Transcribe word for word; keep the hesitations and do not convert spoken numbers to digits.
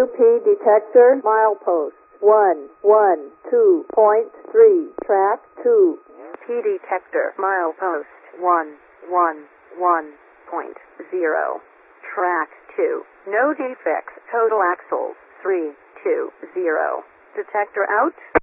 P detector milepost one one two point three, track two. P detector milepost one one one point zero, track two. No defects, total axles three two zero. Detector out.